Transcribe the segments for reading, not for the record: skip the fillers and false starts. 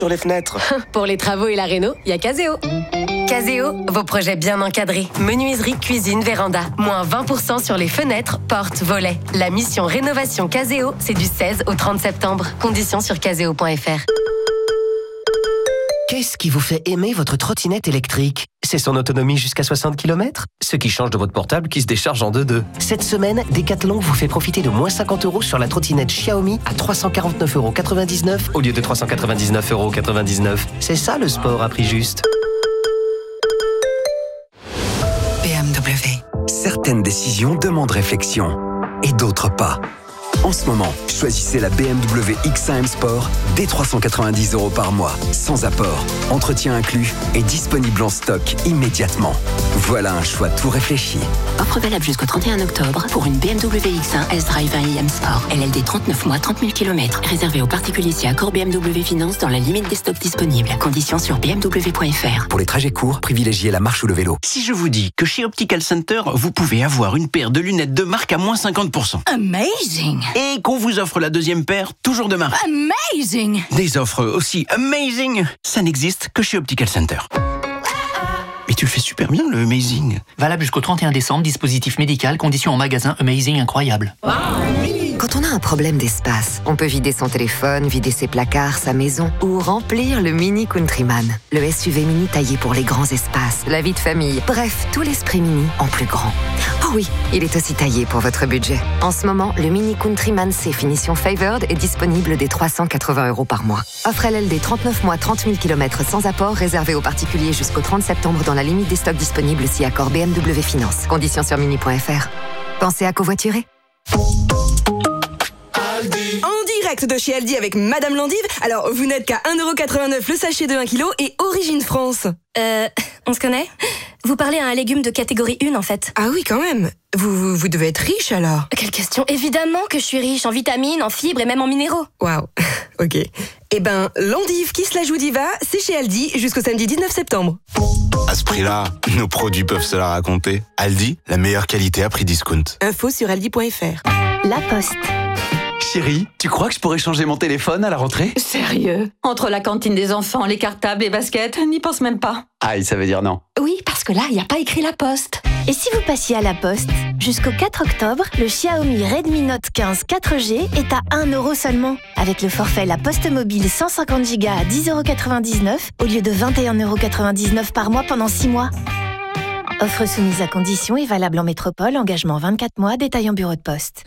sur les fenêtres. Pour les travaux et la réno, il y a Caseo. Caseo, vos projets bien encadrés. Menuiserie, cuisine, véranda. Moins 20% sur les fenêtres, portes, volets. La mission rénovation Caseo, c'est du 16 au 30 septembre. Conditions sur caseo.fr. Qu'est-ce qui vous fait aimer votre trottinette électrique ? C'est son autonomie jusqu'à 60 km ? Ce qui change de votre portable qui se décharge en 2-2. Cette semaine, Decathlon vous fait profiter de moins 50 € sur la trottinette Xiaomi à 349,99 € au lieu de 399,99 €. C'est ça le sport à prix juste. BMW. Certaines décisions demandent réflexion et d'autres pas. En ce moment, choisissez la BMW X1 M Sport dès 390 € par mois, sans apport, entretien inclus et disponible en stock immédiatement. Voilà un choix tout réfléchi. Offre valable jusqu'au 31 octobre pour une BMW X1 S-Drive 1 IM Sport. LLD 39 mois, 30 000 km. Réservé aux particuliers si accord BMW Finance dans la limite des stocks disponibles. Conditions sur bmw.fr. Pour les trajets courts, privilégiez la marche ou le vélo. Si je vous dis que chez Optical Center, vous pouvez avoir une paire de lunettes de marque à moins 50%. Amazing! Et qu'on vous offre la deuxième paire, toujours de marque. Amazing! Des offres aussi amazing, ça n'existe que chez Optical Center. Mais tu le fais super bien, le amazing. Valable jusqu'au 31 décembre, dispositif médical, conditions en magasin, amazing incroyable. Quand on a un problème d'espace, on peut vider son téléphone, vider ses placards, sa maison ou remplir le Mini Countryman. Le SUV mini taillé pour les grands espaces, la vie de famille, bref, tout l'esprit mini en plus grand. Oh oui, il est aussi taillé pour votre budget. En ce moment, le Mini Countryman C finition Favored est disponible dès 380 € par mois. Offre LLD 39 mois, 30 000 km sans apport, réservé aux particuliers jusqu'au 30 septembre dans la limite des stocks disponibles si accord BMW Finance. Conditions sur mini.fr. Pensez à covoiturer. En direct de chez Aldi avec Madame Landive. Alors, vous n'êtes qu'à 1,89 € le sachet de 1 kg et Origine France. On se connaît ? Vous parlez à un légume de catégorie 1 en fait. Ah oui, quand même. Vous devez être riche alors. Quelle question ? Évidemment que je suis riche en vitamines, en fibres et même en minéraux. Waouh, ok. Eh ben, l'endive qui se la joue diva, c'est chez Aldi jusqu'au samedi 19 septembre. À ce prix-là, nos produits peuvent se la raconter. Aldi, la meilleure qualité à prix discount. Info sur aldi.fr. La Poste. Chérie, tu crois que je pourrais changer mon téléphone à la rentrée ? Sérieux ? Entre la cantine des enfants, les cartables, les baskets, n'y pense même pas. Aïe, ça veut dire non. Oui, parce que là, il n'y a pas écrit La Poste. Et si vous passiez à La Poste ? Jusqu'au 4 octobre, le Xiaomi Redmi Note 15 4G est à 1 € seulement. Avec le forfait La Poste Mobile 150 Go à 10,99 € au lieu de 21,99 € par mois pendant 6 mois. Offre soumise à conditions et valable en métropole, engagement 24 mois, détail en bureau de poste.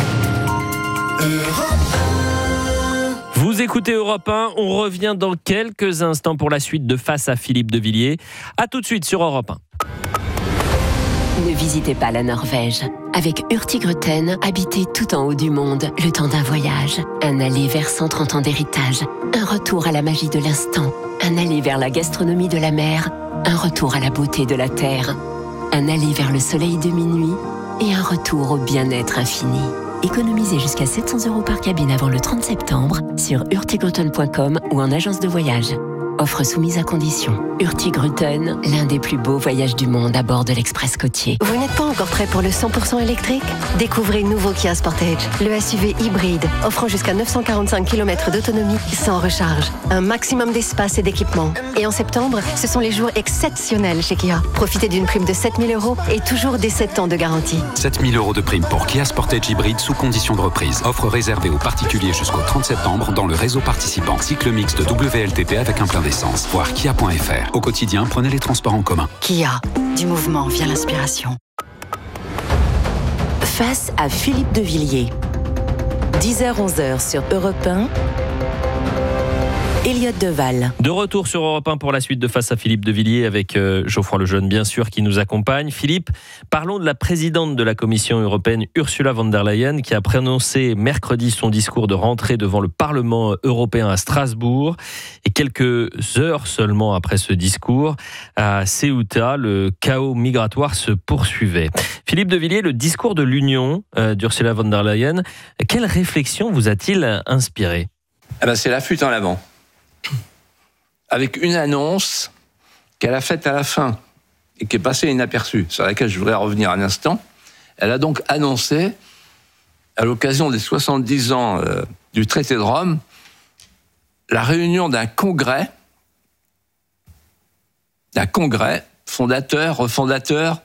Vous écoutez Europe 1, on revient dans quelques instants pour la suite de Face à Philippe de Villiers. A tout de suite sur Europe 1. Ne visitez pas la Norvège. Avec Hurtigruten, habitez tout en haut du monde, le temps d'un voyage. Un aller vers 130 ans d'héritage. Un retour à la magie de l'instant. Un aller vers la gastronomie de la mer. Un retour à la beauté de la terre. Un aller vers le soleil de minuit. Et un retour au bien-être infini. Économisez jusqu'à 700 € par cabine avant le 30 septembre sur hurtigruten.com ou en agence de voyage. Offre soumise à condition. Hurtigruten, l'un des plus beaux voyages du monde à bord de l'Express côtier. Vous n'êtes pas encore prêt pour le 100% électrique ? Découvrez le nouveau Kia Sportage, le SUV hybride, offrant jusqu'à 945 km d'autonomie sans recharge. Un maximum d'espace et d'équipement. Et en septembre, ce sont les jours exceptionnels chez Kia. Profitez d'une prime de 7 000 € et toujours des 7 ans de garantie. 7 000 € de prime pour Kia Sportage hybride sous condition de reprise. Offre réservée aux particuliers jusqu'au 30 septembre dans le réseau participant. Cycle mixte WLTP avec un plein d'essence. Voir kia.fr. Au quotidien, prenez les transports en commun. Kia, du mouvement vient l'inspiration. Face à Philippe de Villiers. 10h-11h sur Europe 1. Elliot Deval. De retour sur Europe 1 pour la suite de Face à Philippe de Villiers avec Geoffroy Lejeune, bien sûr, qui nous accompagne. Philippe, parlons de la présidente de la Commission européenne, Ursula von der Leyen, qui a prononcé mercredi son discours de rentrée devant le Parlement européen à Strasbourg. Et quelques heures seulement après ce discours, à Ceuta, le chaos migratoire se poursuivait. Philippe de Villiers, le discours de l'Union d'Ursula von der Leyen, quelle réflexion vous a-t-il inspiré ? C'est la fuite en avant. Avec une annonce qu'elle a faite à la fin et qui est passée inaperçue, sur laquelle je voudrais revenir un instant. Elle a donc annoncé, à l'occasion des 70 ans du traité de Rome, la réunion d'un congrès fondateur, refondateur,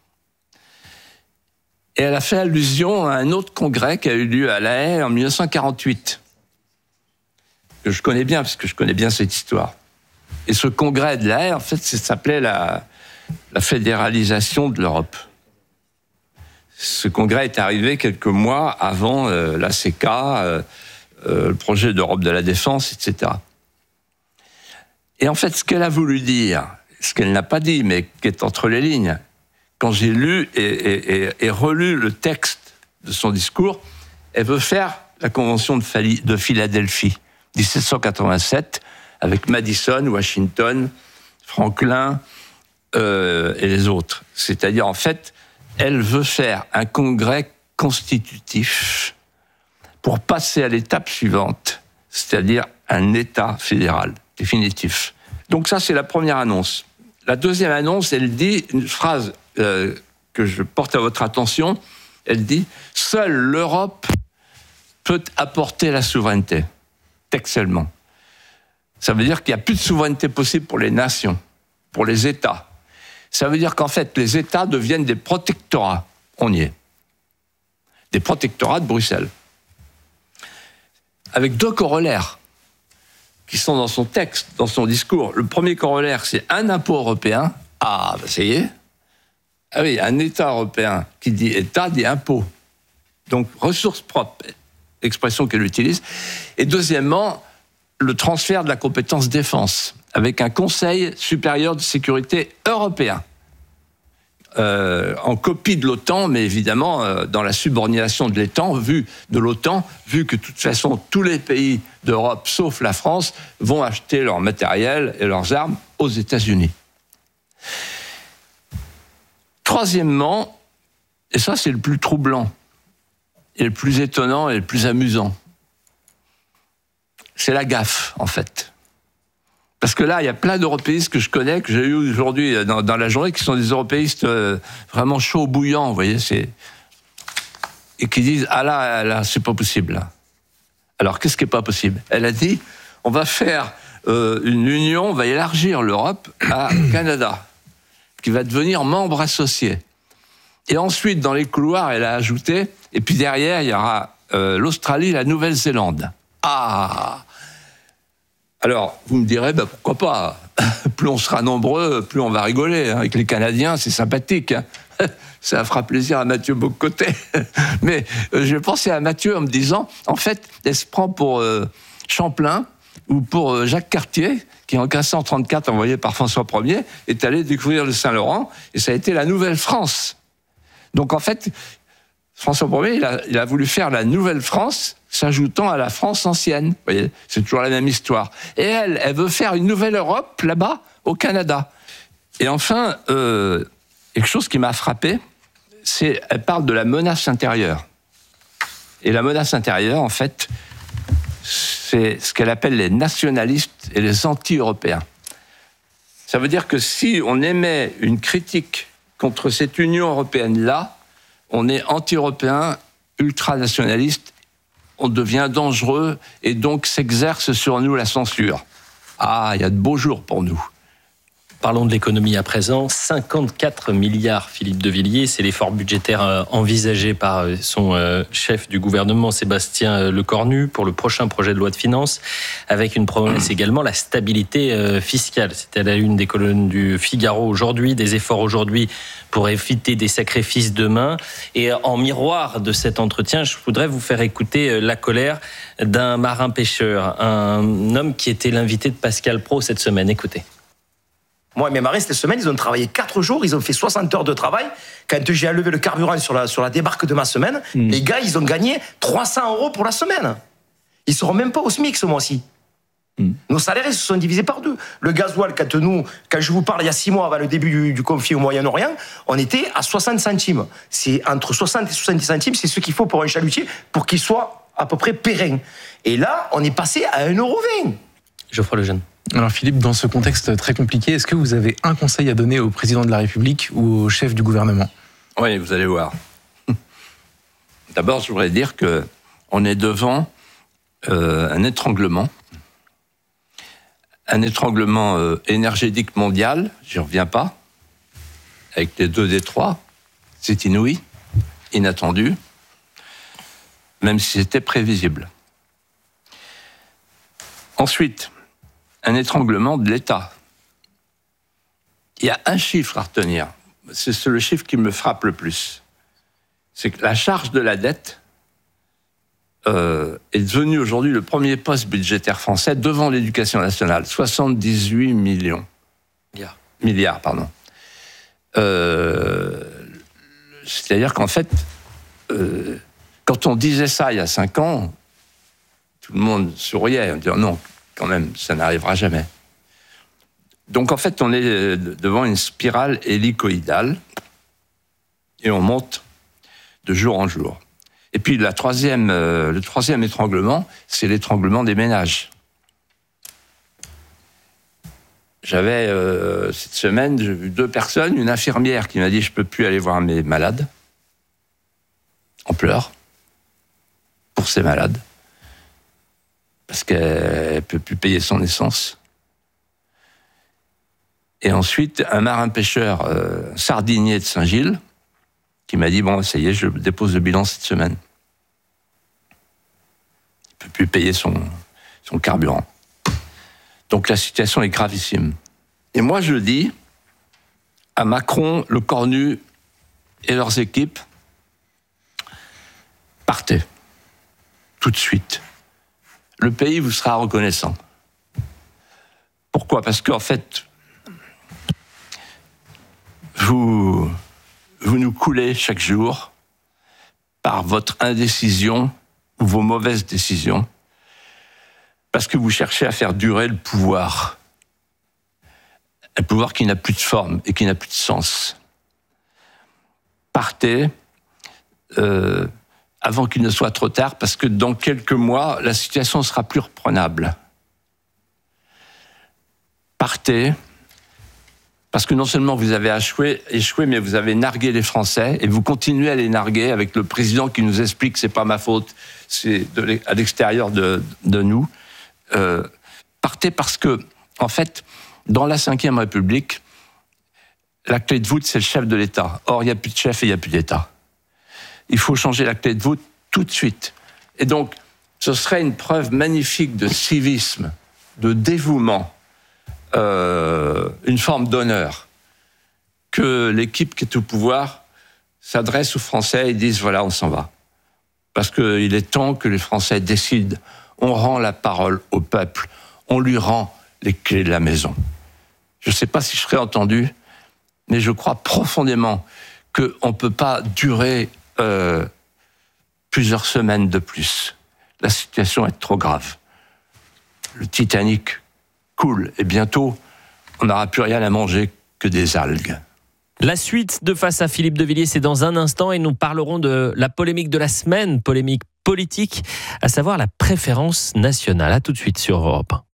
et elle a fait allusion à un autre congrès qui a eu lieu à La Haye en 1948, que je connais bien, parce que je connais bien cette histoire. Et ce congrès de La Haye, en fait, ça s'appelait la fédéralisation de l'Europe. Ce congrès est arrivé quelques mois avant l'ACK, le projet d'Europe de la défense, etc. Et en fait, ce qu'elle a voulu dire, ce qu'elle n'a pas dit, mais qui est entre les lignes, quand j'ai lu et relu le texte de son discours, elle veut faire la Convention de Philadelphie, 1787, avec Madison, Washington, Franklin et les autres. C'est-à-dire, en fait, elle veut faire un congrès constitutif pour passer à l'étape suivante, c'est-à-dire un État fédéral définitif. Donc ça, c'est la première annonce. La deuxième annonce, elle dit une phrase que je porte à votre attention. Elle dit « Seule l'Europe peut apporter la souveraineté », textuellement. Ça veut dire qu'il n'y a plus de souveraineté possible pour les nations, pour les États. Ça veut dire qu'en fait, les États deviennent des protectorats. On y est. Des protectorats de Bruxelles. Avec deux corollaires qui sont dans son texte, dans son discours. Le premier corollaire, c'est un impôt européen. Ah, ça y est. Ah oui, un État européen qui dit État dit impôt. Donc, ressources propres, expression qu'elle utilise. Et deuxièmement, le transfert de la compétence défense, avec un Conseil supérieur de sécurité européen. En copie de l'OTAN, mais évidemment dans la subordination de l'OTAN, vu que de toute façon tous les pays d'Europe, sauf la France, vont acheter leur matériel et leurs armes aux États-Unis. Troisièmement, et ça c'est le plus troublant, et le plus étonnant et le plus amusant, c'est la gaffe en fait. Parce que là, il y a plein d'européistes que je connais, que j'ai eu aujourd'hui dans la journée, qui sont des européistes vraiment chauds, bouillants, vous voyez, et qui disent « Ah là, c'est pas possible. » Là. Alors, qu'est-ce qui est pas possible ? Elle a dit « On va faire une union, on va élargir l'Europe à Canada, qui va devenir membre associé. » Et ensuite, dans les couloirs, elle a ajouté « Et puis derrière, il y aura l'Australie et la Nouvelle-Zélande. » Ah ! Alors, vous me direz, pourquoi pas ? Plus on sera nombreux, plus on va rigoler. Avec les Canadiens, c'est sympathique. Ça fera plaisir à Mathieu Bocoté. Mais je pensais à Mathieu en me disant, en fait, elle se prend pour Champlain ou pour Jacques Cartier, qui en 1534, envoyé par François Ier, est allé découvrir le Saint-Laurent, et ça a été la Nouvelle-France. Donc en fait, François Ier, il a voulu faire la Nouvelle-France, s'ajoutant à la France ancienne. Vous voyez, c'est toujours la même histoire. Et elle veut faire une nouvelle Europe, là-bas, au Canada. Et enfin, quelque chose qui m'a frappé, c'est elle parle de la menace intérieure. Et la menace intérieure, en fait, c'est ce qu'elle appelle les nationalistes et les anti-européens. Ça veut dire que si on émet une critique contre cette Union européenne-là, on est anti-européen, ultranationaliste, on devient dangereux et donc s'exerce sur nous la censure. Ah, il y a de beaux jours pour nous. Parlons de l'économie à présent. 54 milliards, Philippe de Villiers, c'est l'effort budgétaire envisagé par son chef du gouvernement, Sébastien Lecornu, pour le prochain projet de loi de finances, avec une promesse également, la stabilité fiscale. C'était à la une des colonnes du Figaro aujourd'hui, des efforts aujourd'hui pour éviter des sacrifices demain. Et en miroir de cet entretien, je voudrais vous faire écouter la colère d'un marin-pêcheur, un homme qui était l'invité de Pascal Praud cette semaine. Écoutez. Moi et mes marins, cette semaine, ils ont travaillé 4 jours, ils ont fait 60 heures de travail. Quand j'ai enlevé le carburant sur la débarque de ma semaine, les gars, ils ont gagné 300 € pour la semaine. Ils ne seront même pas au SMIC ce mois-ci. Nos salaires, ils se sont divisés par 2. Le gasoil, quand je vous parle, il y a 6 mois, avant le début du conflit au Moyen-Orient, on était à 60 centimes. C'est entre 60 et 70 centimes, c'est ce qu'il faut pour un chalutier, pour qu'il soit à peu près périn. Et là, on est passé à 1,20 €. Geoffroy Lejeune. Alors Philippe, dans ce contexte très compliqué, est-ce que vous avez un conseil à donner au président de la République ou au chef du gouvernement ? Oui, vous allez voir. D'abord, je voudrais dire qu'on est devant un étranglement un étranglement énergétique mondial, j'y reviens pas, avec les 2 détroits, c'est inouï, inattendu, même si c'était prévisible. Ensuite, un étranglement de l'État. Il y a un chiffre à retenir, c'est le chiffre qui me frappe le plus. C'est que la charge de la dette est devenue aujourd'hui le premier poste budgétaire français devant l'éducation nationale, 78 milliards. C'est-à-dire qu'en fait, quand on disait ça il y a 5 ans, tout le monde souriait, on disait non, quand même, ça n'arrivera jamais. Donc en fait, on est devant une spirale hélicoïdale et on monte de jour en jour. Et puis le troisième étranglement, c'est l'étranglement des ménages. J'avais, cette semaine, j'ai vu 2 personnes, une infirmière qui m'a dit « je ne peux plus aller voir mes malades », en pleurs, pour ses malades, parce qu'elle ne peut plus payer son essence. Et ensuite, un marin-pêcheur sardinier de Saint-Gilles, qui m'a dit « bon, ça y est, je dépose le bilan cette semaine ». Il ne peut plus payer son carburant. Donc la situation est gravissime. Et moi, je dis à Macron, Le Cornu et leurs équipes, partez, tout de suite. Le pays vous sera reconnaissant. Pourquoi ? Parce qu'en fait, vous nous coulez chaque jour par votre indécision ou vos mauvaises décisions, parce que vous cherchez à faire durer le pouvoir. Un pouvoir qui n'a plus de forme et qui n'a plus de sens. Partez avant qu'il ne soit trop tard, parce que dans quelques mois, la situation sera plus reprenable. Partez, parce que non seulement vous avez échoué, mais vous avez nargué les Français, et vous continuez à les narguer avec le président qui nous explique que c'est pas ma faute, c'est à l'extérieur de nous. Partez parce que, en fait, dans la Ve République, la clé de voûte, c'est le chef de l'État. Or, il n'y a plus de chef et il n'y a plus d'État. Il faut changer la clé de voûte tout de suite. Et donc, ce serait une preuve magnifique de civisme, de dévouement, une forme d'honneur, que l'équipe qui est au pouvoir s'adresse aux Français et dise « voilà, on s'en va ». Parce qu'il est temps que les Français décident. On rend la parole au peuple, on lui rend les clés de la maison. Je ne sais pas si je serai entendu, mais je crois profondément qu'on ne peut pas durer plusieurs semaines de plus. La situation est trop grave. Le Titanic coule et bientôt, on n'aura plus rien à manger que des algues. La suite de Face à Philippe de Villiers, c'est dans un instant et nous parlerons de la polémique de la semaine, polémique politique, à savoir la préférence nationale. À tout de suite sur Europe 1.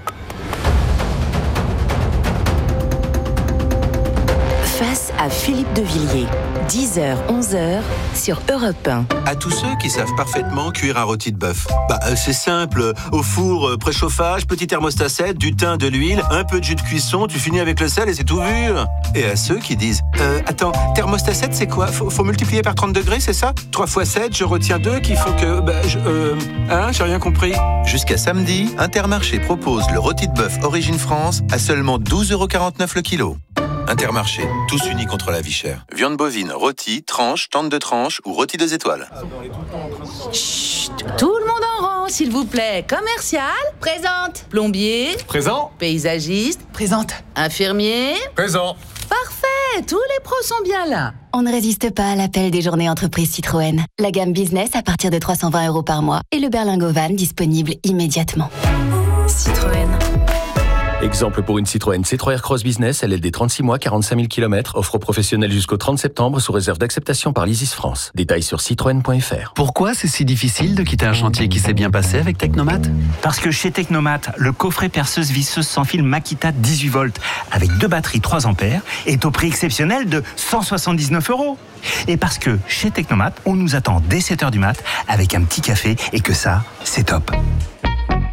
Face à Philippe de Villiers, 10h, 11h sur Europe 1. À tous ceux qui savent parfaitement cuire un rôti de bœuf. C'est simple, au four, préchauffage, petit thermostat 7, du thym, de l'huile, un peu de jus de cuisson, tu finis avec le sel et c'est tout vu. Et à ceux qui disent, attends, thermostat 7 c'est quoi ? Faut multiplier par 30 degrés, c'est ça ? 3 x 7, je retiens 2 qui font que... j'ai rien compris. Jusqu'à samedi, Intermarché propose le rôti de bœuf Origine France à seulement 12,49€ le kilo. Intermarché, tous unis contre la vie chère. Viande bovine, rôti, tranche, tente de tranche ou rôti 2 étoiles. Chut, tout le monde en rang, s'il vous plaît. Commercial, présente. Plombier, présent. Paysagiste, présente. Infirmier, présent. Parfait, tous les pros sont bien là. On ne résiste pas à l'appel des journées entreprises Citroën. La gamme business à partir de 320€ par mois et le berlingot van disponible immédiatement. Citroën. Exemple pour une Citroën C3 Aircross Business, LLD 36 mois, 45 000 km, offre professionnelle jusqu'au 30 septembre sous réserve d'acceptation par l'Isis France. Détails sur citroën.fr. Pourquoi c'est si difficile de quitter un chantier qui s'est bien passé avec Technomat ? Parce que chez Technomat, le coffret perceuse visseuse sans fil Makita 18 volts avec 2 batteries 3 ampères est au prix exceptionnel de 179€. Et parce que chez Technomat, on nous attend dès 7h du mat avec un petit café et que ça, c'est top.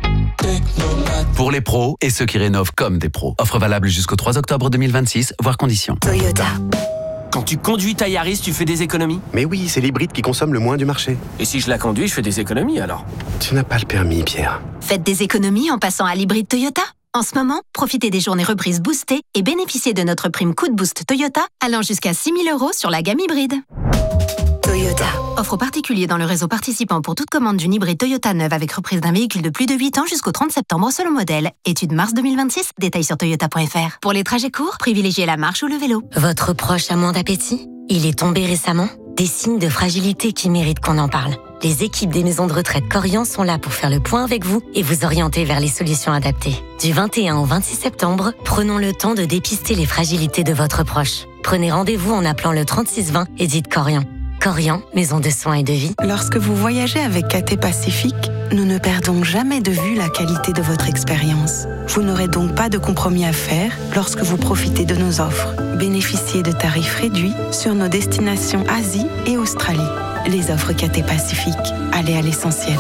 Pour les pros et ceux qui rénovent comme des pros. Offre valable jusqu'au 3 octobre 2026, voire conditions. Toyota. Quand tu conduis ta Yaris, tu fais des économies? Mais oui, c'est l'hybride qui consomme le moins du marché. Et si je la conduis, je fais des économies alors? Tu n'as pas le permis, Pierre. Faites des économies en passant à l'hybride Toyota. En ce moment, profitez des journées reprises boostées et bénéficiez de notre prime coup de boost Toyota allant jusqu'à 6 000 € sur la gamme hybride. Toyota. Offre aux particuliers dans le réseau participant pour toute commande d'une hybride Toyota neuve avec reprise d'un véhicule de plus de 8 ans jusqu'au 30 septembre selon modèle. Étude mars 2026, détails sur toyota.fr. Pour les trajets courts, privilégiez la marche ou le vélo. Votre proche a moins d'appétit? Il est tombé récemment? Des signes de fragilité qui méritent qu'on en parle. Les équipes des maisons de retraite Corian sont là pour faire le point avec vous et vous orienter vers les solutions adaptées. Du 21 au 26 septembre, prenons le temps de dépister les fragilités de votre proche. Prenez rendez-vous en appelant le 3620 et dites Corian. Corian, maison de soins et de vie. Lorsque vous voyagez avec KT Pacifique, nous ne perdons jamais de vue la qualité de votre expérience. Vous n'aurez donc pas de compromis à faire lorsque vous profitez de nos offres. Bénéficiez de tarifs réduits sur nos destinations Asie et Australie. Les offres KT Pacifique, allez à l'essentiel.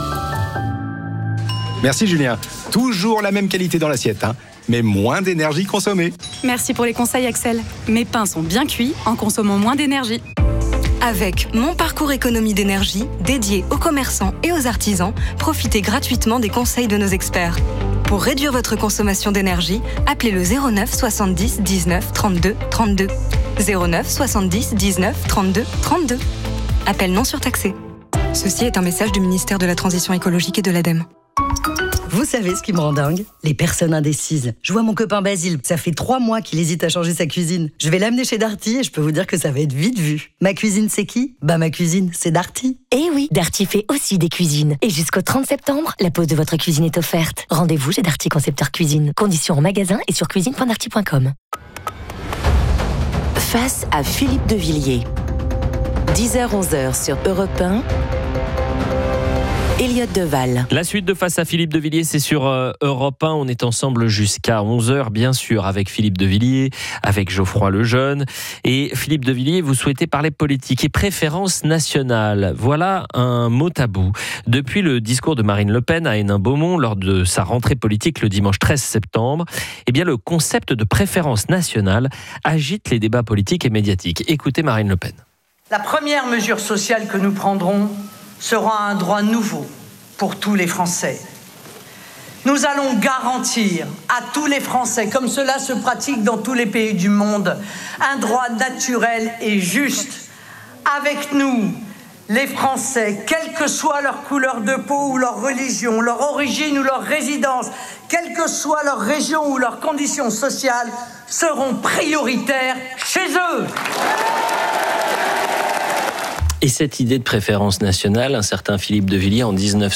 Merci Julien. Toujours la même qualité dans l'assiette, mais moins d'énergie consommée. Merci pour les conseils Axel. Mes pains sont bien cuits en consommant moins d'énergie. Avec Mon Parcours Économie d'énergie, dédié aux commerçants et aux artisans, profitez gratuitement des conseils de nos experts. Pour réduire votre consommation d'énergie, appelez le 09 70 19 32 32. 09 70 19 32 32. Appel non surtaxé. Ceci est un message du ministère de la Transition écologique et de l'ADEME. Vous savez ce qui me rend dingue? Les personnes indécises. Je vois mon copain Basile, ça fait 3 mois qu'il hésite à changer sa cuisine. Je vais l'amener chez Darty et je peux vous dire que ça va être vite vu. Ma cuisine, c'est qui? Bah ma cuisine, c'est Darty. Eh oui, Darty fait aussi des cuisines. Et jusqu'au 30 septembre, la pose de votre cuisine est offerte. Rendez-vous chez Darty Concepteur Cuisine. Conditions en magasin et sur cuisine.darty.com. Face à Philippe de Villiers. 10h-11h sur Europe 1. Elliott Deval. La suite de Face à Philippe de Villiers, c'est sur Europe 1. On est ensemble jusqu'à 11h, bien sûr, avec Philippe de Villiers, avec Geoffroy Lejeune. Et Philippe de Villiers, vous souhaitez parler politique et préférence nationale. Voilà un mot tabou. Depuis le discours de Marine Le Pen à Hénin-Beaumont, lors de sa rentrée politique le dimanche 13 septembre, eh bien, le concept de préférence nationale agite les débats politiques et médiatiques. Écoutez Marine Le Pen. La première mesure sociale que nous prendrons sera un droit nouveau pour tous les Français. Nous allons garantir à tous les Français, comme cela se pratique dans tous les pays du monde, un droit naturel et juste. Avec nous, les Français, quelle que soit leur couleur de peau ou leur religion, leur origine ou leur résidence, quelle que soit leur région ou leurs conditions sociales, seront prioritaires chez eux. Et cette idée de préférence nationale, un certain Philippe de Villiers, en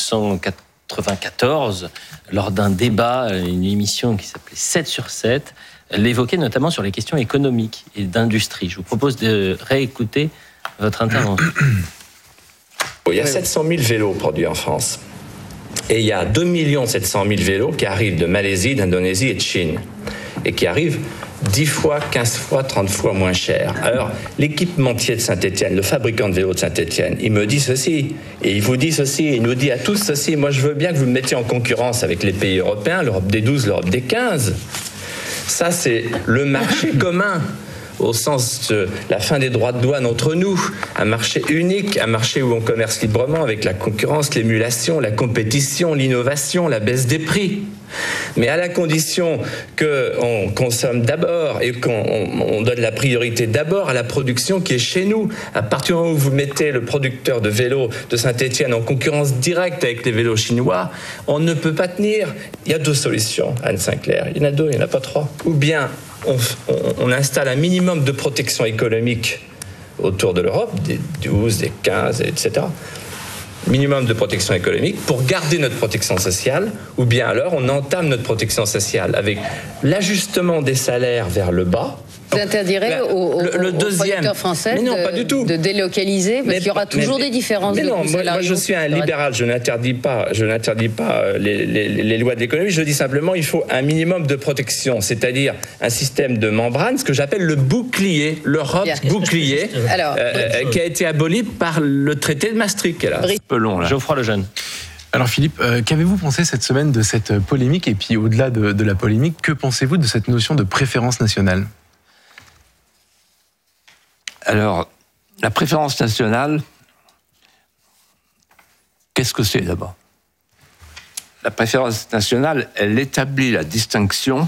1994, lors d'un débat, une émission qui s'appelait 7 sur 7, l'évoquait notamment sur les questions économiques et d'industrie. Je vous propose de réécouter votre intervention. Il y a 700 000 vélos produits en France. Et il y a 2 700 000 vélos qui arrivent de Malaisie, d'Indonésie et de Chine. Et qui arrivent 10 fois, 15 fois, 30 fois moins cher. Alors, l'équipementier de Saint-Étienne, le fabricant de vélos de Saint-Étienne, il me dit ceci, et il vous dit ceci, et il nous dit à tous ceci. Moi, je veux bien que vous me mettiez en concurrence avec les pays européens, l'Europe des 12, l'Europe des 15. Ça, c'est le marché commun, au sens de la fin des droits de douane entre nous. Un marché unique, un marché où on commerce librement avec la concurrence, l'émulation, la compétition, l'innovation, la baisse des prix. Mais à la condition qu'on consomme d'abord et qu'on donne la priorité d'abord à la production qui est chez nous. À partir du moment où vous mettez le producteur de vélos de Saint-Étienne en concurrence directe avec les vélos chinois, on ne peut pas tenir. Il y a 2 solutions, Anne Sinclair. Il y en a 2, il n'y en a pas 3. Ou bien on installe un minimum de protection économique autour de l'Europe, des 12, des 15, etc. Minimum de protection économique pour garder notre protection sociale, ou bien alors on entame notre protection sociale avec l'ajustement des salaires vers le bas. Vous interdirez aux producteurs français de délocaliser, parce qu'il y aura toujours des différences. Mais non, moi je suis un libéral, je n'interdis pas les lois de l'économie, je dis simplement il faut un minimum de protection, c'est-à-dire un système de membrane, ce que j'appelle le bouclier, l'Europe bouclier, qui a été aboli par le traité de Maastricht. Peu long, là. Geoffroy Lejeune. Alors Philippe, qu'avez-vous pensé cette semaine de cette polémique? Et puis au-delà de la polémique, que pensez-vous de cette notion de préférence nationale? Alors, la préférence nationale, qu'est-ce que c'est d'abord? La préférence nationale, elle établit la distinction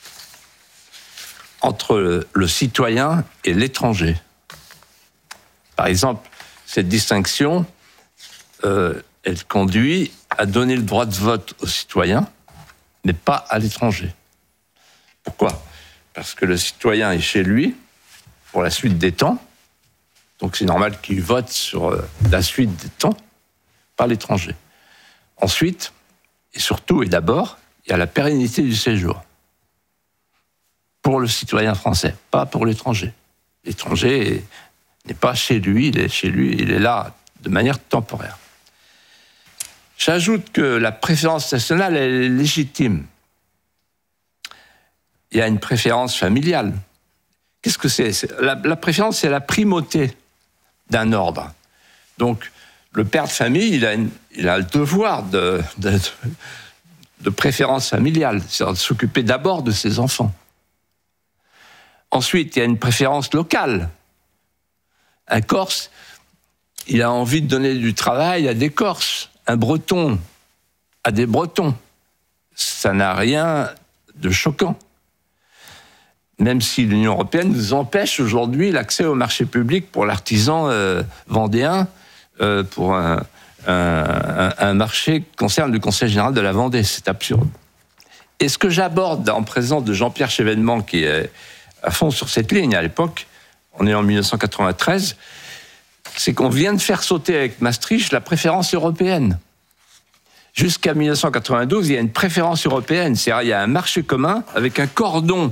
entre le citoyen et l'étranger. Par exemple, cette distinction, elle conduit à donner le droit de vote aux citoyens, mais pas à l'étranger. Pourquoi? Parce que le citoyen est chez lui pour la suite des temps, donc c'est normal qu'il vote sur la suite des temps, pas l'étranger. Ensuite, et surtout et d'abord, il y a la pérennité du séjour. Pour le citoyen français, pas pour l'étranger. L'étranger n'est pas chez lui, il est là de manière temporaire. J'ajoute que la préférence nationale, elle est légitime. Il y a une préférence familiale. Qu'est-ce que c'est? La préférence, c'est la primauté d'un ordre. Donc, le père de famille, il a le devoir de préférence familiale, c'est-à-dire de s'occuper d'abord de ses enfants. Ensuite, il y a une préférence locale. Un Corse, il a envie de donner du travail à des Corses. Un Breton à des Bretons. Ça n'a rien de choquant. Même si l'Union européenne nous empêche aujourd'hui l'accès au marché public pour l'artisan vendéen, pour un marché qui concerne le Conseil général de la Vendée. C'est absurde. Et ce que j'aborde en présence de Jean-Pierre Chevènement, qui est à fond sur cette ligne à l'époque, on est en 1993, c'est qu'on vient de faire sauter avec Maastricht la préférence européenne. Jusqu'à 1992, il y a une préférence européenne, c'est-à-dire il y a un marché commun avec un cordon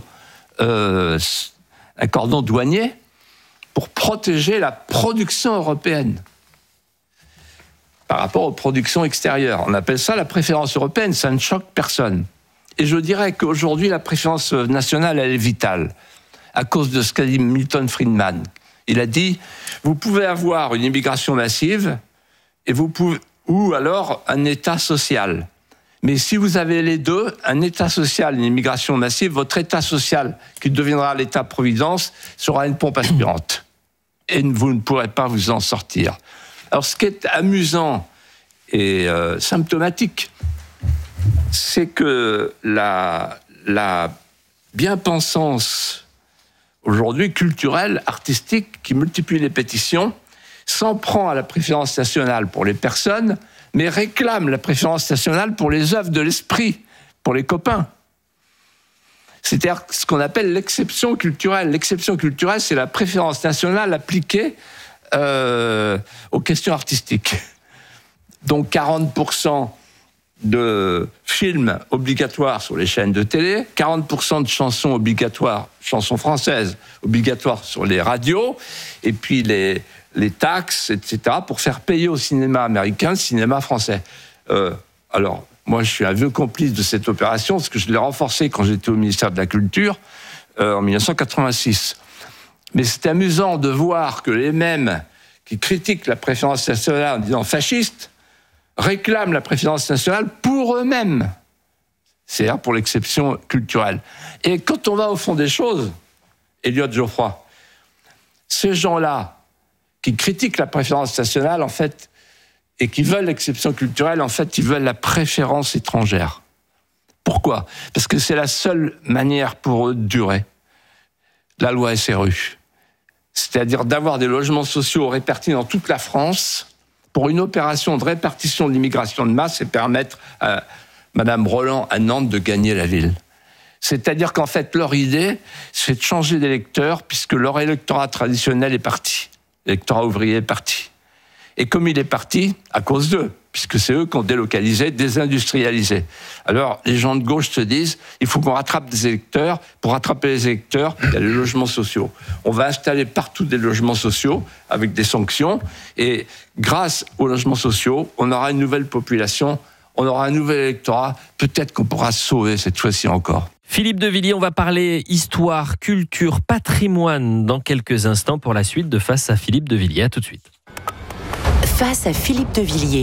douanier pour protéger la production européenne par rapport aux productions extérieures. On appelle ça la préférence européenne, ça ne choque personne. Et je dirais qu'aujourd'hui, la préférence nationale, elle est vitale, à cause de ce qu'a dit Milton Friedman. Il a dit, vous pouvez avoir une immigration massive, ou alors un État social. Mais si vous avez les deux, un État social, une immigration massive, votre État social, qui deviendra l'État-providence, sera une pompe aspirante. Et vous ne pourrez pas vous en sortir. Alors, ce qui est amusant et symptomatique, c'est que la bien-pensance aujourd'hui culturelle, artistique, qui multiplie les pétitions, s'en prend à la préférence nationale pour les personnes, mais réclame la préférence nationale pour les œuvres de l'esprit, pour les copains. C'est-à-dire ce qu'on appelle l'exception culturelle. L'exception culturelle, c'est la préférence nationale appliquée aux questions artistiques. Donc 40% de films obligatoires sur les chaînes de télé, 40% de chansons obligatoires, chansons françaises obligatoires sur les radios, et puis les taxes, etc., pour faire payer au cinéma américain le cinéma français. Alors, moi, je suis un vieux complice de cette opération, parce que je l'ai renforcée quand j'étais au ministère de la Culture, en 1986. Mais c'est amusant de voir que les mêmes qui critiquent la préférence nationale en disant fasciste, réclament la préférence nationale pour eux-mêmes. C'est-à-dire pour l'exception culturelle. Et quand on va au fond des choses, Elliott Geoffroy, ces gens-là qui critiquent la préférence nationale, en fait, et qui veulent l'exception culturelle, en fait, ils veulent la préférence étrangère. Pourquoi? Parce que c'est la seule manière pour eux de durer. La loi SRU. C'est-à-dire d'avoir des logements sociaux répartis dans toute la France pour une opération de répartition de l'immigration de masse et permettre à Madame Roland à Nantes de gagner la ville. C'est-à-dire qu'en fait, leur idée, c'est de changer d'électeur puisque leur électorat traditionnel est parti. L'électorat ouvrier est parti. Et comme il est parti, à cause d'eux, puisque c'est eux qui ont délocalisé, désindustrialisé. Alors, les gens de gauche se disent, il faut qu'on rattrape des électeurs. Pour rattraper les électeurs, il y a les logements sociaux. On va installer partout des logements sociaux avec des sanctions. Et grâce aux logements sociaux, on aura une nouvelle population, on aura un nouvel électorat. Peut-être qu'on pourra se sauver cette fois-ci encore. Philippe de Villiers, on va parler histoire, culture, patrimoine dans quelques instants pour la suite de Face à Philippe de Villiers. À tout de suite. Face à Philippe de Villiers,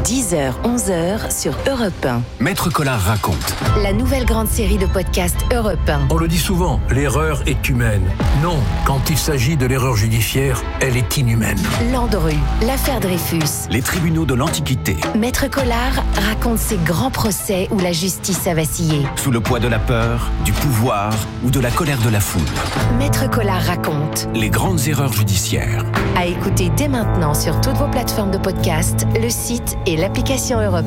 10h, 11h sur Europe 1. Maître Collard raconte. La nouvelle grande série de podcasts Europe 1. On le dit souvent, l'erreur est humaine. Non, quand il s'agit de l'erreur judiciaire, elle est inhumaine. Landru, l'affaire Dreyfus. Les tribunaux de l'Antiquité. Maître Collard raconte ces grands procès où la justice a vacillé. Sous le poids de la peur, du pouvoir ou de la colère de la foule. Maître Collard raconte. Les grandes erreurs judiciaires. À écouter dès maintenant sur toutes vos plateformes de podcast, le site et l'application Europe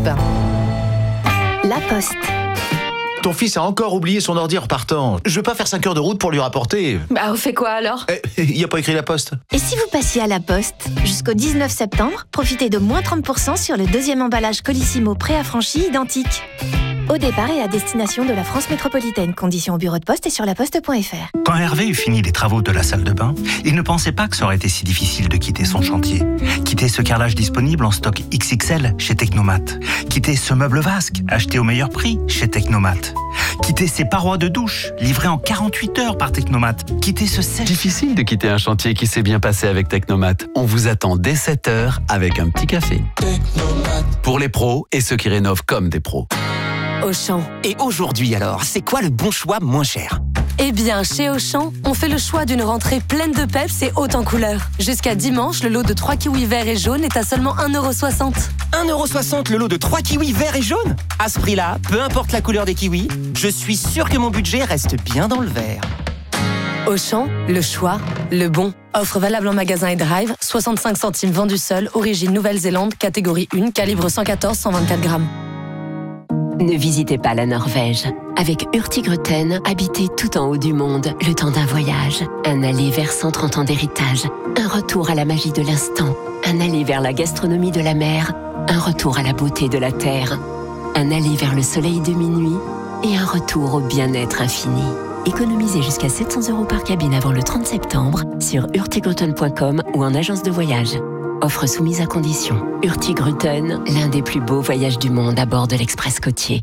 1. La Poste. Ton fils a encore oublié son ordi en repartant. Je veux pas faire 5 heures de route pour lui rapporter. Bah, on fait quoi alors ? Il a pas écrit La Poste. Et si vous passiez à La Poste ? Jusqu'au 19 septembre, profitez de moins 30% sur le deuxième emballage Colissimo préaffranchi identique. Au départ et à destination de la France métropolitaine. Conditions au bureau de poste et sur laposte.fr. Quand Hervé eut fini les travaux de la salle de bain, il ne pensait pas que ça aurait été si difficile de quitter son chantier. Quitter ce carrelage disponible en stock XXL chez Technomat. Quitter ce meuble vasque acheté au meilleur prix chez Technomat. Quitter ces parois de douche livrées en 48 heures par Technomat. Quitter ce sèche... Difficile de quitter un chantier qui s'est bien passé avec Technomat. On vous attend dès 7h avec un petit café. Technomat. Pour les pros et ceux qui rénovent comme des pros. Auchan. Et aujourd'hui alors, c'est quoi le bon choix moins cher ? Eh bien, chez Auchan, on fait le choix d'une rentrée pleine de peps et haute en couleurs. Jusqu'à dimanche, le lot de 3 kiwis verts et jaunes est à seulement 1,60€. 1,60€ le lot de 3 kiwis verts et jaunes ? À ce prix-là, peu importe la couleur des kiwis, je suis sûr que mon budget reste bien dans le vert. Auchan, le choix, le bon. Offre valable en magasin et drive, 65 centimes vendu seul, origine Nouvelle-Zélande, catégorie 1, calibre 114-124 grammes. Ne visitez pas la Norvège. Avec Hurtigruten, habitez tout en haut du monde le temps d'un voyage. Un aller vers 130 ans d'héritage. Un retour à la magie de l'instant. Un aller vers la gastronomie de la mer. Un retour à la beauté de la terre. Un aller vers le soleil de minuit. Et un retour au bien-être infini. Économisez jusqu'à 700 € par cabine avant le 30 septembre sur hurtigruten.com ou en agence de voyage. Offre soumise à condition. Hurtigruten, l'un des plus beaux voyages du monde à bord de l'Express côtier.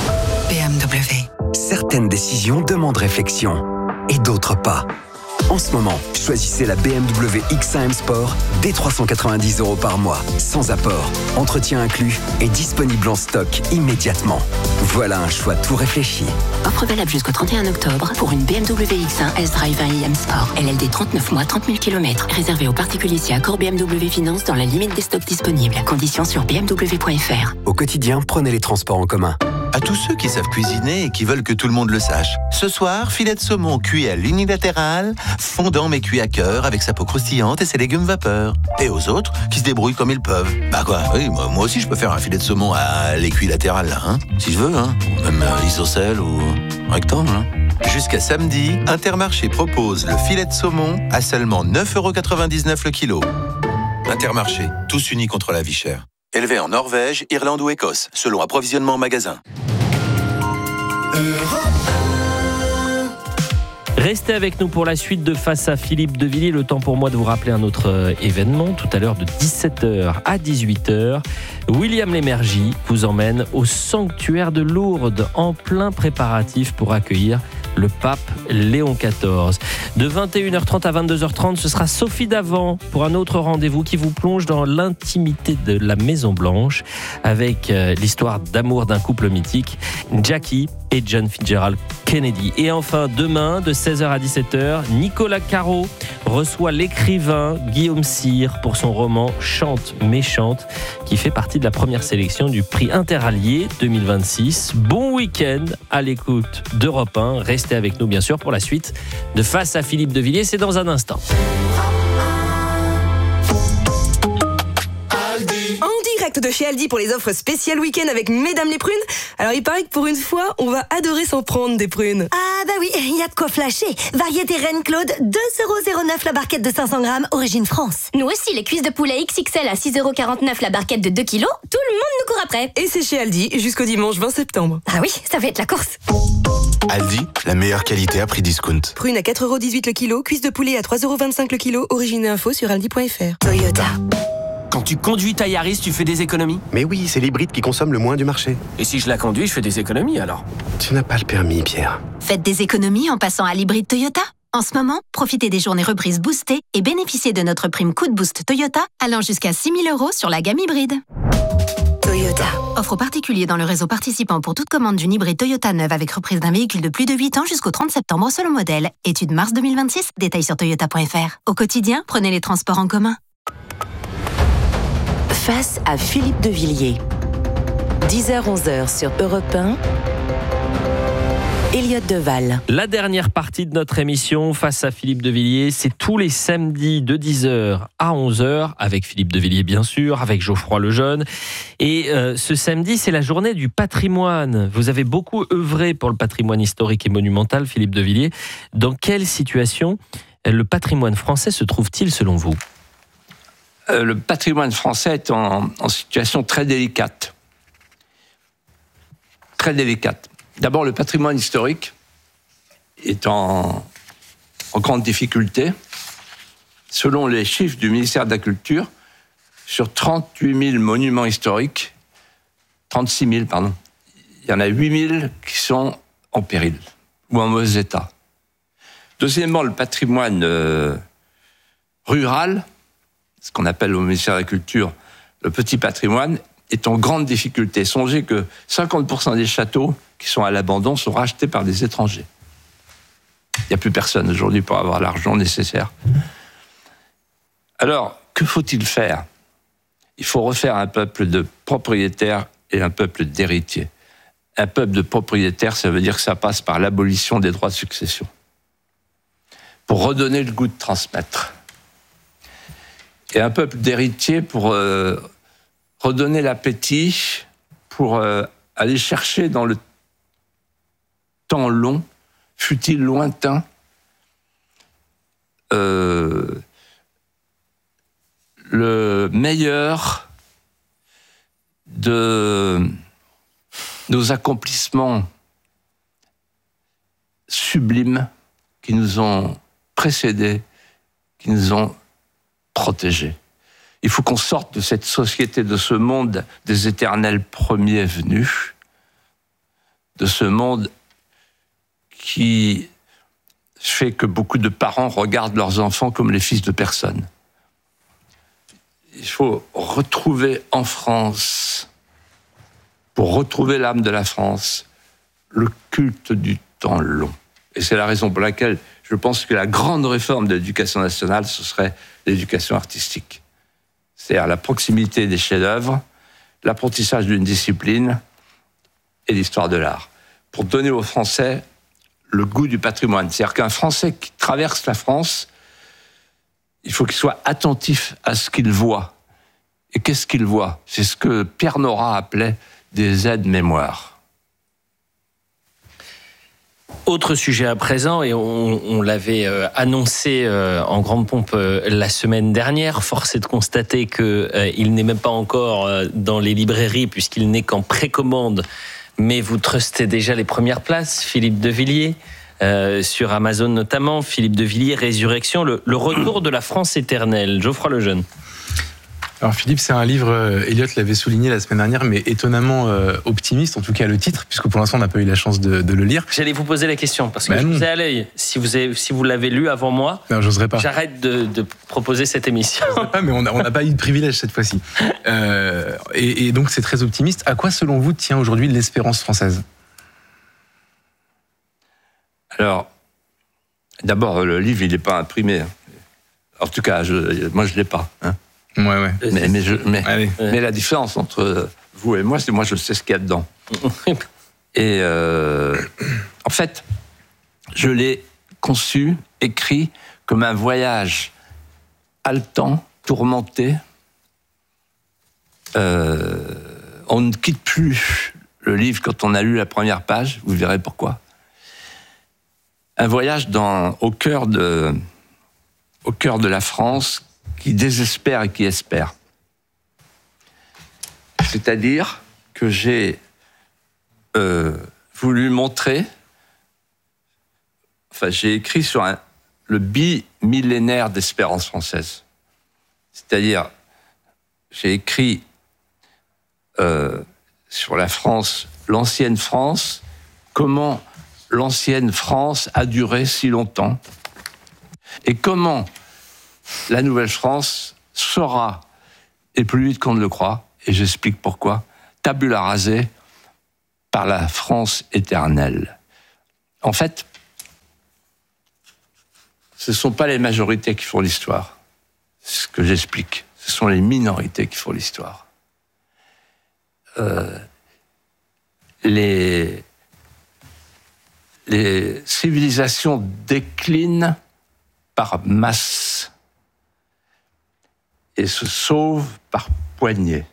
BMW. Certaines décisions demandent réflexion et d'autres pas. En ce moment, choisissez la BMW X1 M Sport dès 390 € par mois, sans apport, entretien inclus et disponible en stock immédiatement. Voilà un choix tout réfléchi. Offre valable jusqu'au 31 octobre pour une BMW X1 S-Drive 1iM Sport. LLD 39 mois, 30 000 km. Réservé aux particuliers si accord BMW Finance dans la limite des stocks disponibles. Conditions sur bmw.fr. Au quotidien, prenez les transports en commun. À tous ceux qui savent cuisiner et qui veulent que tout le monde le sache. Ce soir, filet de saumon cuit à l'unilatéral, fondant mais cuit à cœur avec sa peau croustillante et ses légumes vapeur. Et aux autres qui se débrouillent comme ils peuvent. Bah quoi, oui, moi aussi je peux faire un filet de saumon à l'équilatéral, là, hein, si je veux, hein. Ou même isocèle ou rectangle, hein. Jusqu'à samedi, Intermarché propose le filet de saumon à seulement 9,99€ le kilo. Intermarché, tous unis contre la vie chère. Élevé en Norvège, Irlande ou Écosse, selon approvisionnement en magasin. Restez avec nous pour la suite de Face à Philippe de Villiers. Le temps pour moi de vous rappeler un autre événement. Tout à l'heure de 17h à 18h, William Lémergie vous emmène au sanctuaire de Lourdes en plein préparatif pour accueillir le pape Léon XIV. De 21h30 à 22h30, ce sera Sophie Davant pour un autre rendez-vous qui vous plonge dans l'intimité de la Maison Blanche avec l'histoire d'amour d'un couple mythique, Jackie et John Fitzgerald Kennedy. Et enfin, demain, de 16h à 17h, Nicolas Caro reçoit l'écrivain Guillaume Cyr pour son roman Chante méchante, qui fait partie de la première sélection du prix Interallié 2026. Bon week-end à l'écoute d'Europe 1. Restez avec nous, bien sûr, pour la suite de Face à Philippe de Villiers. C'est dans un instant. De chez Aldi pour les offres spéciales week-end avec Mesdames les prunes. Alors il paraît que pour une fois, on va adorer s'en prendre des prunes. Ah bah oui, il y a de quoi flasher. Variété Reine Claude, 2,09€ la barquette de 500 grammes, origine France. Nous aussi, les cuisses de poulet XXL à 6,49€ la barquette de 2 kilos, tout le monde nous court après. Et c'est chez Aldi jusqu'au dimanche 20 septembre. Ah oui, ça va être la course. Aldi, la meilleure qualité à prix discount. Prunes à 4,18€ le kilo, cuisses de poulet à 3,25€ le kilo, origine et info sur aldi.fr. Toyota. Quand tu conduis ta Yaris, tu fais des économies ? Mais oui, c'est l'hybride qui consomme le moins du marché. Et si je la conduis, je fais des économies alors ? Tu n'as pas le permis, Pierre. Faites des économies en passant à l'hybride Toyota. En ce moment, profitez des journées reprises boostées et bénéficiez de notre prime Coup de Boost Toyota allant jusqu'à 6 000 € sur la gamme hybride. Toyota. Offre aux particuliers dans le réseau participant pour toute commande d'une hybride Toyota neuve avec reprise d'un véhicule de plus de 8 ans jusqu'au 30 septembre selon modèle. Étude mars 2026, détails sur toyota.fr. Au quotidien, prenez les transports en commun. Face à Philippe de Villiers. 10h-11h sur Europe 1. Elliot Deval. La dernière partie de notre émission Face à Philippe de Villiers, c'est tous les samedis de 10h à 11h, avec Philippe de Villiers bien sûr, avec Geoffroy Lejeune. Et ce samedi, c'est la journée du patrimoine. Vous avez beaucoup œuvré pour le patrimoine historique et monumental, Philippe de Villiers. Dans quelle situation le patrimoine français se trouve-t-il selon vous ? Le patrimoine français est en situation très délicate. Très délicate. D'abord, le patrimoine historique est en grande difficulté. Selon les chiffres du ministère de la Culture, sur 38 000 monuments historiques, 36 000, pardon, il y en a 8 000 qui sont en péril ou en mauvais état. Deuxièmement, le patrimoine rural, ce qu'on appelle au ministère de la Culture le petit patrimoine, est en grande difficulté. Songez que 50% des châteaux qui sont à l'abandon sont rachetés par des étrangers. Il n'y a plus personne aujourd'hui pour avoir l'argent nécessaire. Alors, que faut-il faire ? Il faut refaire un peuple de propriétaires et un peuple d'héritiers. Un peuple de propriétaires, ça veut dire que ça passe par l'abolition des droits de succession. Pour redonner le goût de transmettre. Et un peuple d'héritiers pour redonner l'appétit, pour aller chercher dans le temps long, fut-il lointain, le meilleur de nos accomplissements sublimes qui nous ont précédés, qui nous ont protégés. Il faut qu'on sorte de cette société, de ce monde des éternels premiers venus, de ce monde qui fait que beaucoup de parents regardent leurs enfants comme les fils de personne. Il faut retrouver en France, pour retrouver l'âme de la France, le culte du temps long. Et c'est la raison pour laquelle je pense que la grande réforme de l'éducation nationale, ce serait l'éducation artistique. C'est-à-dire la proximité des chefs-d'œuvre, l'apprentissage d'une discipline et l'histoire de l'art. Pour donner aux Français le goût du patrimoine. C'est-à-dire qu'un Français qui traverse la France, il faut qu'il soit attentif à ce qu'il voit. Et qu'est-ce qu'il voit ? C'est ce que Pierre Nora appelait des aides-mémoires. Autre sujet à présent, et on l'avait annoncé en grande pompe la semaine dernière, force est de constater qu'il n'est même pas encore dans les librairies puisqu'il n'est qu'en précommande, mais vous trustez déjà les premières places, Philippe de Villiers, sur Amazon notamment, Philippe de Villiers, Résurrection, le retour de la France éternelle. Geoffroy Lejeune. Alors Philippe, c'est un livre, Elliot l'avait souligné la semaine dernière, mais étonnamment optimiste, en tout cas le titre, puisque pour l'instant on n'a pas eu la chance de le lire. J'allais vous poser la question, parce que je vous ai à l'œil. Si vous l'avez lu avant moi, non, j'oserais pas. J'arrête de proposer cette émission. Pas, mais on n'a pas eu de privilège cette fois-ci. Et donc c'est très optimiste. À quoi selon vous tient aujourd'hui l'espérance française ? Alors, d'abord, le livre, il n'est pas imprimé. En tout cas, moi, je ne l'ai pas. Hein. Ouais. Mais la différence entre vous et moi, c'est que moi, je sais ce qu'il y a dedans. Et en fait, je l'ai conçu, écrit comme un voyage haletant, tourmenté. On ne quitte plus le livre quand on a lu la première page, vous verrez pourquoi. Un voyage au cœur de la France, qui désespère et qui espère. C'est-à-dire que j'ai voulu montrer, j'ai écrit sur le bimillénaire d'espérance française. C'est-à-dire, j'ai écrit sur la France, l'ancienne France, comment l'ancienne France a duré si longtemps, et comment la Nouvelle-France saura, et plus vite qu'on ne le croit, et j'explique pourquoi, tabula rasée par la France éternelle. En fait, ce ne sont pas les majorités qui font l'histoire. C'est ce que j'explique. Ce sont les minorités qui font l'histoire. Les civilisations déclinent par masse et se sauvent par poignées.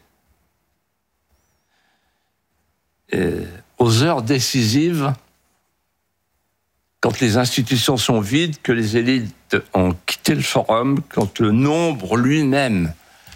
Et aux heures décisives, quand les institutions sont vides, que les élites ont quitté le forum, quand le nombre lui-même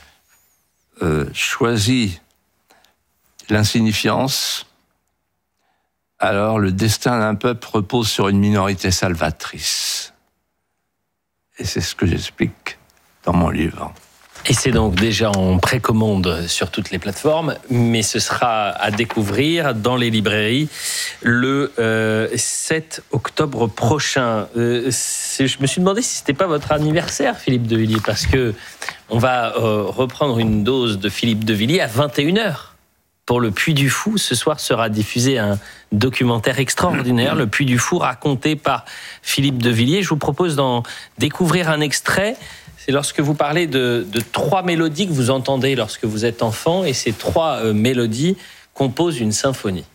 choisit l'insignifiance, alors le destin d'un peuple repose sur une minorité salvatrice. Et c'est ce que j'explique dans mon livre. Et c'est donc déjà en précommande sur toutes les plateformes, mais ce sera à découvrir dans les librairies le 7 octobre prochain. Je me suis demandé si c'était pas votre anniversaire, Philippe de Villiers, parce que on va reprendre une dose de Philippe de Villiers à 21h. Pour le Puy du Fou, ce soir sera diffusé un documentaire extraordinaire, Le Puy du Fou, raconté par Philippe de Villiers. Je vous propose d'en découvrir un extrait. C'est lorsque vous parlez de 3 mélodies que vous entendez lorsque vous êtes enfant, et ces 3 mélodies composent une symphonie.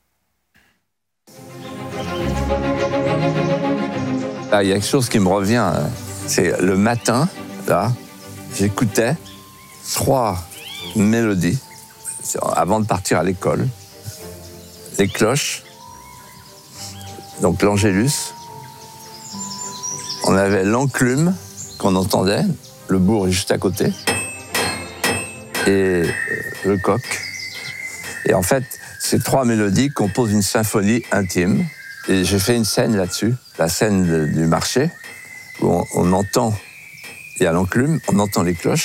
Là, il y a quelque chose qui me revient. C'est le matin, là, j'écoutais 3 mélodies avant de partir à l'école. Les cloches, donc l'Angélus. On avait l'enclume qu'on entendait, le bourg est juste à côté, et le coq. Et en fait, ces 3 mélodies composent une symphonie intime. Et j'ai fait une scène là-dessus, la scène du marché, où on entend, il y a l'enclume, on entend les cloches,